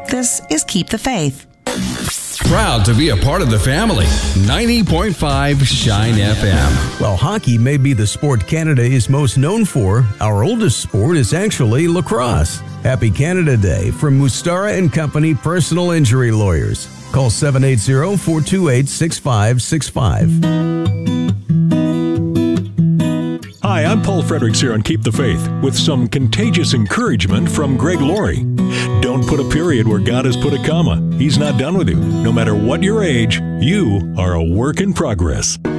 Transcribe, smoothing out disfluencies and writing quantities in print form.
This is Keep the Faith. Proud to be a part of the family. 90.5 Shine FM. While hockey may be the sport Canada is most known for, our oldest sport is actually lacrosse. Happy Canada Day from Mustara and Company Personal Injury Lawyers. Call 780-428-6565. Hi, I'm Paul Fredericks here on Keep the Faith with some contagious encouragement from Greg Laurie. Don't put a period where God has put a comma. He's not done with you. No matter what your age, you are a work in progress.